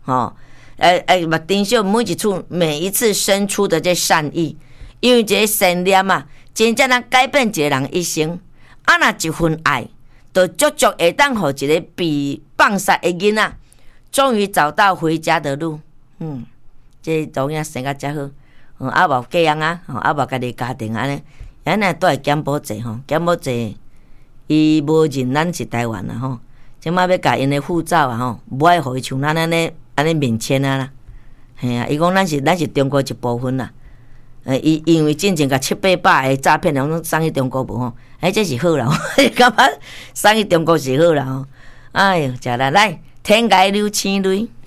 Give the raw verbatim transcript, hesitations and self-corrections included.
吼，诶诶，嘛珍惜每一处每一次生出的这善意，因为这个善念啊，真正能改变一个人一生。啊，若一份爱，就足足会当互一个被放杀的囡仔，终于找到回家的路。嗯，这都影生甲遮好，嗯，啊无嫁人啊，吼，啊无家己家庭安尼，安尼都会减保济吼，减保济，伊无认咱是台湾啦吼，即摆要甲因的护照啊吼，无爱互伊像咱安尼安尼面签啊啦，嘿啊，伊讲咱是咱是中国一部分啦。诶，伊因为之前甲七八百个诈骗，拢送去中国无吼，哎，这是好啦，感觉送去中国是好啦吼。哎哟，食啦，来，天涯流星泪。